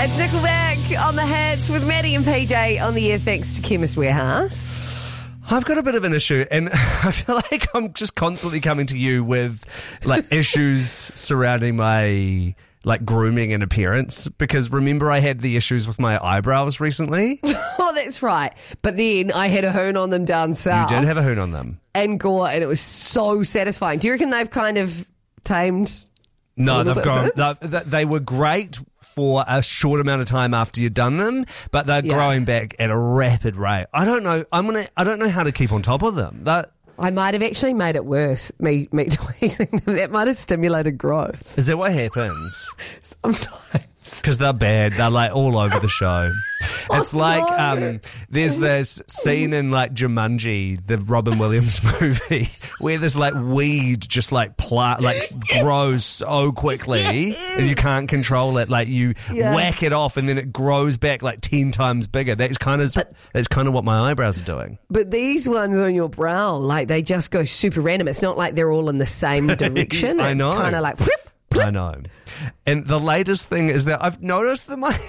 It's Nickelback on the Hits with Maddie and PJ on the air thanks to Chemist Warehouse. I've got a bit of an issue, and I feel like I'm just constantly coming to you with like issues surrounding my like grooming and appearance, because remember I had the issues with my eyebrows recently? Oh, that's right. But then I had a hoon on them down south. You did have a hoon on them. And gore, and it was so satisfying. Do you reckon they've kind of tamed? No, they've grown. They were great for a short amount of time after you'd done them, but they're growing back at a rapid rate. I don't know. I don't know how to keep on top of them. I might have actually made it worse. Me tweezing them. That might have stimulated growth. Is that what happens? Sometimes. Because they're bad. They're like all over the show. It's like there's this scene in like Jumanji, the Robin Williams movie, where there's like weed just like grows so quickly and you can't control it. Like you whack it off and then it grows back like 10 times bigger. That's kind of what my eyebrows are doing. But these ones on your brow, like they just go super random. It's not like they're all in the same direction. I know. It's kind of like. I know. And the latest thing is that I've noticed that my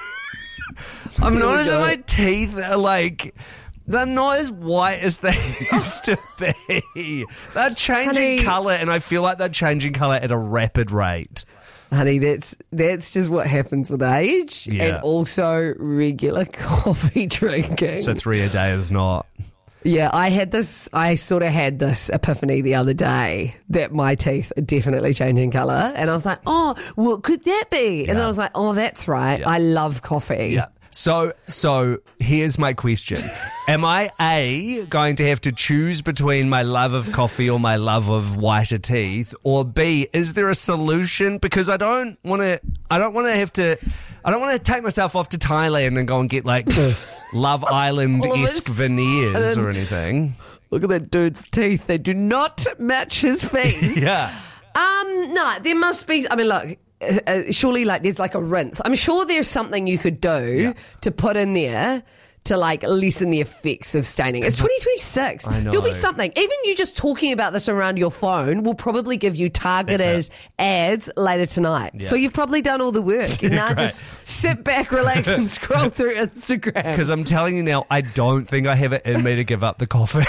teeth are like, they're not as white as they used to be. They're changing colour, and I feel like they're changing colour at a rapid rate. Honey, that's just what happens with age and also regular coffee drinking. So 3 a day is not... Yeah, I sort of had this epiphany the other day that my teeth are definitely changing colour. And I was like, oh, what could that be? And then I was like, oh, that's right. I love coffee. Yeah. So here's my question. Am I A, going to have to choose between my love of coffee or my love of whiter teeth? Or B, is there a solution? Because I don't want to take myself off to Thailand and go and get like Love Island-esque veneers or anything. Look at that dude's teeth. They do not match his face. Yeah. No, there must be, I mean, look, surely like there's like a rinse. I'm sure there's something you could do to put in there to like lessen the effects of staining. It's 2026. I know. There'll be something. Even you just talking about this around your phone will probably give you targeted ads later tonight. Yeah. So you've probably done all the work. And now just sit back, relax and scroll through Instagram. Because I'm telling you now, I don't think I have it in me to give up the coffee.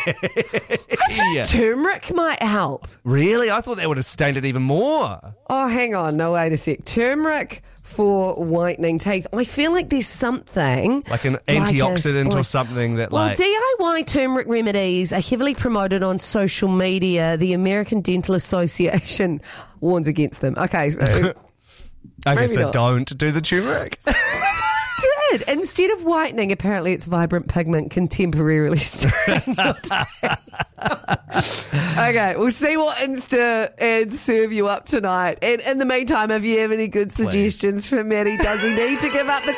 Turmeric might help. Really? I thought that would have stained it even more. Oh, hang on. No, wait a sec. Turmeric for whitening teeth. I feel like there's something like an antioxidant or something that like... Well, DIY turmeric remedies are heavily promoted on social media. The American Dental Association warns against them. Okay, so... Okay, so don't do the turmeric. Did. Instead of whitening, apparently its vibrant pigment can temporarily stain your teeth. Okay, we'll see what Insta ads serve you up tonight. And in the meantime, if you have any good suggestions for Maddie, does he need to give up the